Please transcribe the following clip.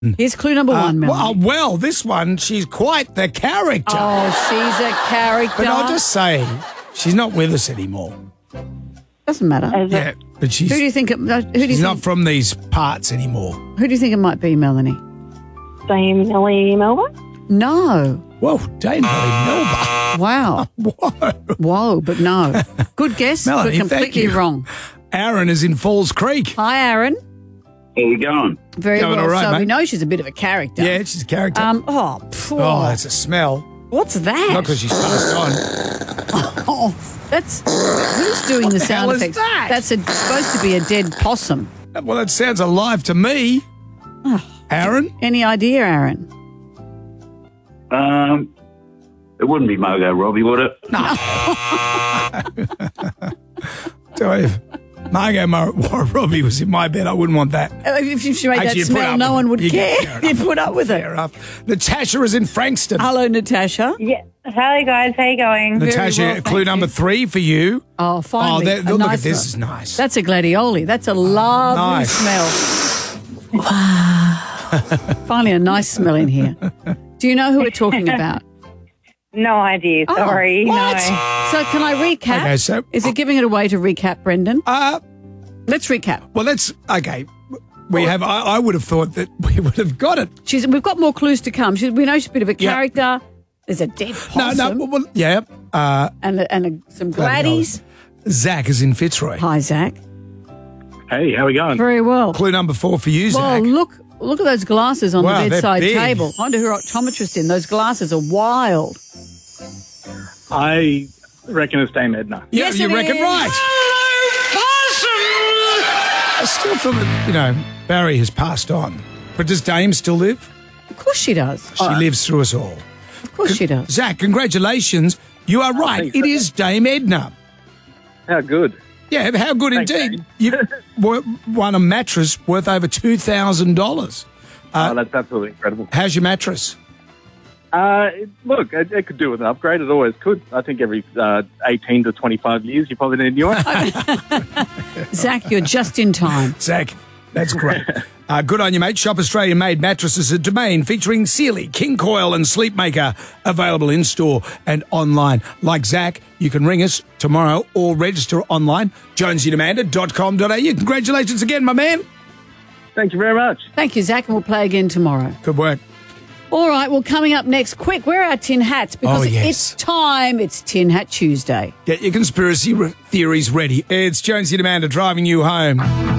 Here's clue number one, Melanie. Well, this one, she's quite the character. Oh, she's a character. But I'll just say, she's not with us anymore. Doesn't matter. Yeah, but Who do you think? she's not from these parts anymore. Who do you think it might be, Melanie? Dame Ellie Melba? No. Whoa, Dame Ellie Melba. Wow. Whoa, but no. Good guess, Melanie, but thank completely you. wrong. Aaron is in Falls Creek. Hi, Aaron. How you going? Very Going well. all right, so mate. we know she's a bit of a character. Yeah, she's a character. Oh, that's a smell. what's that? Not because she's passed on. Oh, that's who's doing the sound hell is effects? that? That's supposed to be a dead possum. Well, that sounds alive to me. Aaron? Any idea, Aaron? It wouldn't be Margot Robbie, would it? Margot Robbie was in my bed. I wouldn't want that. If she made Actually, you that put smell, up no with one it. would You care. get- fair You enough. put up with Fair it. enough. Natasha is in Frankston. Hello, Natasha. Yeah. Hi, guys. How you going? Natasha, well, thank clue number you. 3 for you. Oh, finally. Oh, a look nice at this. one. Is nice. That's a gladioli. That's a lovely nice. smell. Finally, a nice smell in here. Do you know who we're talking about? No idea. Oh, Sorry. what? No. So can I recap? Okay, so- Is it giving it away to recap, Brendan? Let's recap. Well, that's okay. We have. I would have thought that we would have got it. We've got more clues to come. We know she's a bit of a character. There's a dead possum. Well, yeah. And some gladdies. Zach is in Fitzroy. Hi, Zach. Hey, how we going? Very well. Clue number 4 for you, Well, Zach. look at those glasses on Wow, the they're bedside big. table. I wonder who optometrist in. Those glasses are wild. I reckon it's Dame Edna. Yeah, Yes, you it reckon is. right. I still feel that, Barry has passed on. But does Dame still live? Of course she does. She lives through us all. Of course she does. Zach, congratulations. You are right. thanks, It is Dame Edna. How good. Yeah, how good Thanks, indeed. You won a mattress worth over $2,000. That's absolutely incredible. How's your mattress? Look, it could do with an upgrade. It always could. I think every 18 to 25 years, you probably need a new one. Zach, you're just in time. Zach, that's great. Good on you, mate. Shop Australian-made mattresses at Domain featuring Sealy, King Coil and Sleepmaker, available in-store and online. Like Zach, you can ring us tomorrow or register online, jonesyandamanda.com.au. Congratulations again, my man. Thank you very much. Thank you, Zach, and we'll play again tomorrow. Good work. All right, well, coming up next, quick, where are our tin hats? Because Oh, yes. it's time. It's Tin Hat Tuesday. Get your conspiracy theories ready. It's Jonesy and Amanda driving you home.